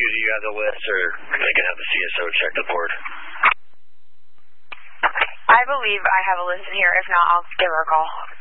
do you have the list, or I can have the CSO check the board? I believe I have a list in here. If not, I'll give her a call.